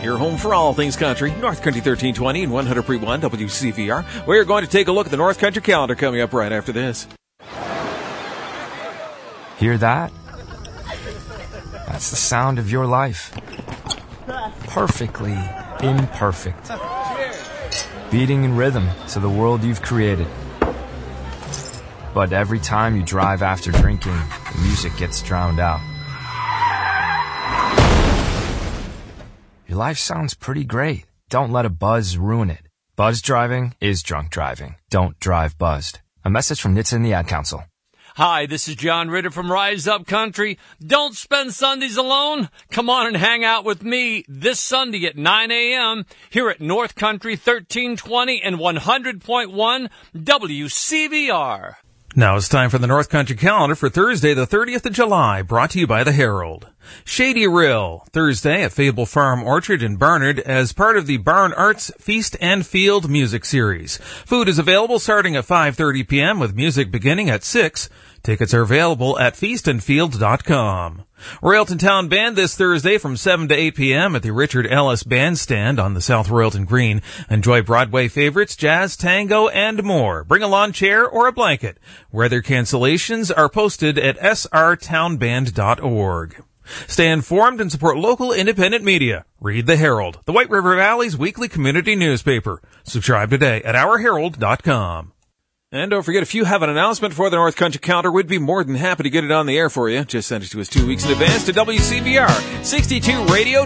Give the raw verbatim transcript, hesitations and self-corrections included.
your home for all things country. North Country thirteen twenty and one hundred point one W C V R. We're going to take a look at the North Country calendar coming up right after this. Hear that? That's the sound of your life. Perfectly imperfect. Beating in rhythm to the world you've created. But every time you drive after drinking, the music gets drowned out. Your life sounds pretty great. Don't let a buzz ruin it. Buzz driving is drunk driving. Don't drive buzzed. A message from N H T S A and the Ad Council. Hi, this is John Ritter from Rise Up Country. Don't spend Sundays alone. Come on and hang out with me this Sunday at nine a.m. here at North Country thirteen twenty and one hundred point one W C V R. Now it's time for the North Country calendar for Thursday, the thirtieth of July, brought to you by the Herald. Shady Rill, Thursday at Fable Farm Orchard in Barnard as part of the Barn Arts Feast and Field Music Series. Food is available starting at five thirty p.m. with music beginning at six. Tickets are available at feast and field dot com. Royalton Town Band this Thursday from seven to eight p.m. at the Richard Ellis Bandstand on the South Royalton Green. Enjoy Broadway favorites, jazz, tango, and more. Bring a lawn chair or a blanket. Weather cancellations are posted at s r town band dot org. Stay informed and support local independent media. Read the Herald, the White River Valley's weekly community newspaper. Subscribe today at our herald dot com. And don't forget, if you have an announcement for the North Country calendar, we'd be more than happy to get it on the air for you. Just send it to us two weeks in advance to W C V R sixty-two Radio